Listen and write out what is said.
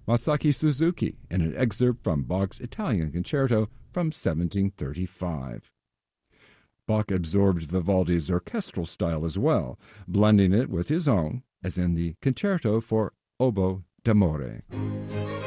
Masaki Suzuki in an excerpt from Bach's Italian Concerto from 1735. Bach absorbed Vivaldi's orchestral style as well, blending it with his own, as in the Concerto for Oboe d'Amore.